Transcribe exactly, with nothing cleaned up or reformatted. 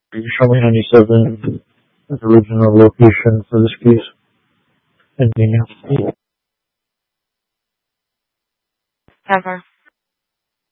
Are you showing ninety-seven as the original location for this case? Anything else? Never.